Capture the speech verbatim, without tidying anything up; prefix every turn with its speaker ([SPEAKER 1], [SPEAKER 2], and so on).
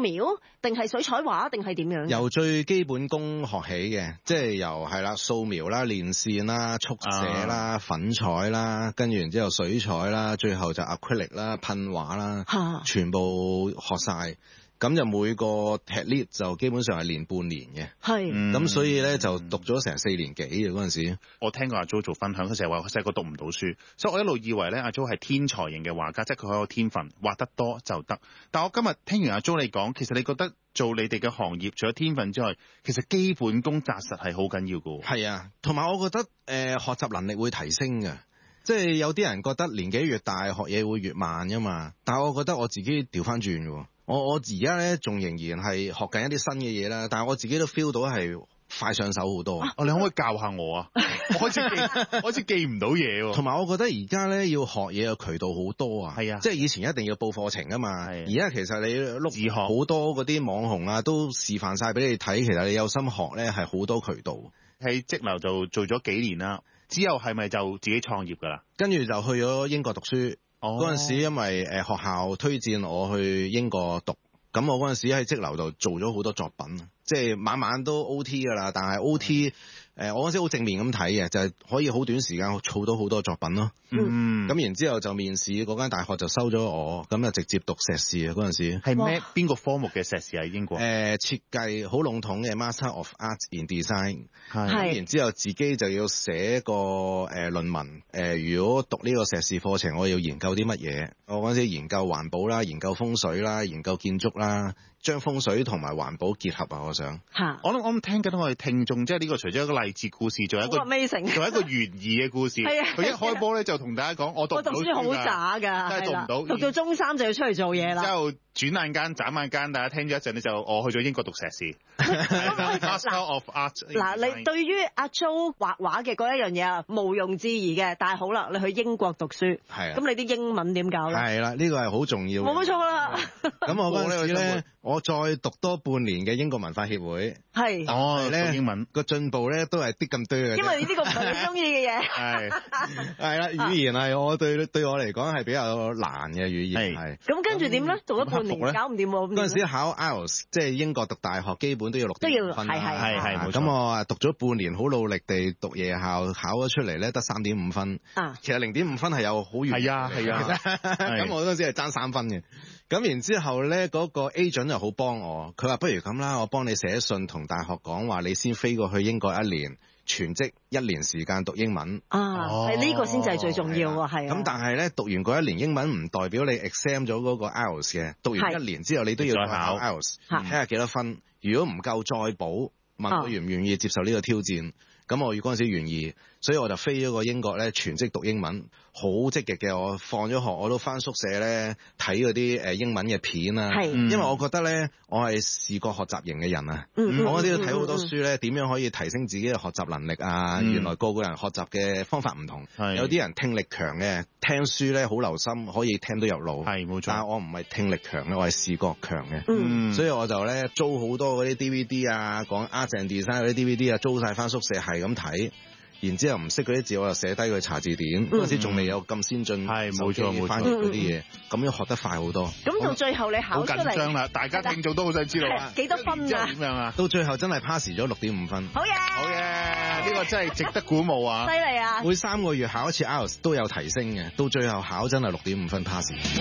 [SPEAKER 1] 描定係水彩畫定係點樣？
[SPEAKER 2] 由最基本功學起嘅，即係由係啦素描啦、連線啦、速寫啦、啊、粉彩啦，跟住然之後水彩啦，最後就 acrylic 啦、噴畫啦，啊、全部學晒。咁就每個 technique 就基本上係練半年嘅，係咁、嗯、所以咧就讀咗成四年幾嘅嗰陣時。
[SPEAKER 3] 我聽過阿 Jo 做分享，佢成日話佢細個讀唔到書，所以我一路以為咧阿 Jo 係天才型嘅畫家，即係佢好有天分，畫得多就得。但我今日聽完阿 Jo 你講，其實你覺得做你哋嘅行業，除咗天分之外，其實基本功紮實係好緊要㗎。
[SPEAKER 2] 係啊，同埋我覺得誒、呃、學習能力會提升嘅，即係有啲人覺得年紀越大學嘢會越慢㗎嘛，但係我覺得我自己調翻轉喎。我我而家咧仲仍然係學緊一啲新嘅嘢啦，但係我自己都 feel 到係快上手好多。
[SPEAKER 3] 啊、你可唔可以教下我啊？我開始記，開始記唔到嘢喎。
[SPEAKER 2] 同埋我覺得而家咧要學嘢嘅渠道好多啊。係啊，即係以前一定要報課程啊嘛。係。而家其實你碌自學好多嗰啲網紅啊，都示範晒俾你睇。其實你有心學咧，係好多渠道。
[SPEAKER 3] 喺則樓就做咗幾年啦，之後係咪就自己創業㗎啦？
[SPEAKER 2] 跟住就去咗英國讀書。嗰、oh. 陣時因為誒學校推薦我去英國讀，咁我嗰陣時喺則樓度做咗好多作品，即係晚晚都 O T 㗎啦。但係 O T 誒、呃、我嗰陣時好正面咁睇嘅，就係、是、可以好短時間儲到好多作品咯。嗯，咁然之後就面試嗰間大學就收咗我，咁就直接讀碩士啊。嗰陣時
[SPEAKER 3] 係咩邊個科目嘅碩士喺英國？誒、
[SPEAKER 2] 呃、設計好籠統嘅 Master of Arts in Design， 係。然之後自己就要寫個誒、呃、論文。誒、呃、如果讀呢個碩士課程，我要研究啲乜嘢？我嗰陣時研究環保啦，研究風水啦，研究建築啦，將風水同埋環保結合啊！我想
[SPEAKER 3] 嚇，我諗我諗聽緊我哋聽眾，即係呢個除咗一個勵志故事，仲有一個仲有一個懸疑嘅故事。佢一開波咧就同大家講，我讀唔到書㗎，我讀書好渣㗎，真係讀唔到，讀到中三就要出嚟做嘢啦。之後轉眼間眨眼間，大家聽咗一陣咧，就我去咗英國讀碩士。Master of Art。
[SPEAKER 1] 嗱，你對於阿 Jo 畫畫嘅嗰一樣嘢啊，毋庸置疑嘅。但係好啦，你去英國讀書，係咁你啲英文點搞咧？
[SPEAKER 2] 係啦，呢個係好重要。
[SPEAKER 1] 冇錯啦。
[SPEAKER 2] 咁我嗰陣時咧，我再讀多半年嘅英國文化協會。係。哦，咧英文個進步咧都係啲咁多嘅。因為呢個唔係你中意嘅嘢。係。係啦，語言係我對對我嚟講係比較難嘅語言。係。咁跟住點咧？讀咗半年搞唔掂喎。嗰陣時考 I E L T S， 即係英國讀大學基本都要六點五分。都要。係係係係。咁我啊讀咗半年，好努力地讀夜校，考咗出嚟咧得三點五分。啊。其實零點五分係有好遠。係啊係啊。咁我嗰陣時係爭三分嘅。咁然之後咧，嗰個 agent 又好幫我，佢話不如咁啦，我幫你寫信同大學講話，你先飛過去英國一年，全職一年時間讀英文。啊，係呢個先至係最重要喎，係。咁但係咧，讀完嗰一年英文唔代表你 exam 咗嗰個 I E L T S 嘅，讀完一年之後你都要再考 I E L T S，睇下幾多分。如果唔夠再補，問我願唔願意接受呢個挑戰。咁我嗰陣時願意，所以我就飛咗個英國咧，全職讀英文，好積極嘅。我放咗學我都翻宿舍咧睇嗰啲誒英文嘅片啊，因為我覺得咧我係視覺學習型嘅人啊，嗯、我嗰啲都睇好多書咧，點樣可以提升自己嘅學習能力啊？嗯、原來個個人學習嘅方法唔同，有啲人聽力強嘅，聽書咧好留心，可以聽到入腦，係冇錯。但係我唔係聽力強嘅，我係視覺強嘅，嗯、所以我就咧租好多嗰啲 D V D 啊，講 Art and Design 嗰啲 D V D 啊，租晒翻宿舍係咁睇。然之後唔識嗰啲字，我就寫低佢查字典。嗰陣時仲未有咁先進，係冇錯冇錯翻譯嗰啲嘢，咁樣學得快好多。咁到最後你考出嚟，好緊張啦！大家聽眾都好想知道啊，幾多分啊？點樣啊？到最後真係 pass 咗六點五分。好嘢！好嘢！呢個真係值得鼓舞啊！犀利啊！每三個月考一次 I E L T S 都有提升嘅，到最後考真係六點五分 pass。